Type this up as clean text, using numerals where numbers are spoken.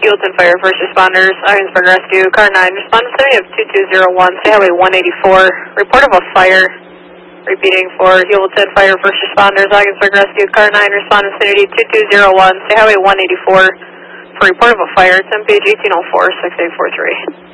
Hewlett Fire First Responders, Ogdensburg Rescue, Car 9, respond to of 2201, State Highway 184, report of a fire. Repeating for Hewlett Fire First Responders, Ogdensburg Rescue, Car 9, respond to Vicinity 2201, State Highway 184, for report of a fire, it's MPH 1804, 6843.